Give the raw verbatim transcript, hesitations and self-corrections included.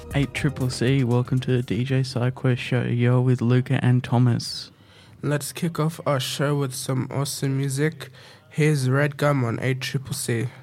eight Triple C, welcome to the D J SideQuest show. You're with Luca and Thomas. Let's kick off our show with some awesome music. Here's Red Gum on eight Triple C.